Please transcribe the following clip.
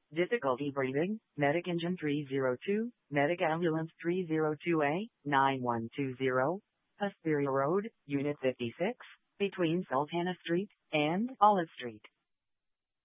Difficulty breathing, Medic Engine 302, Medic Ambulance 302A, 9120, Hesperia Road, Unit 56, between Sultana Street and Olive Street.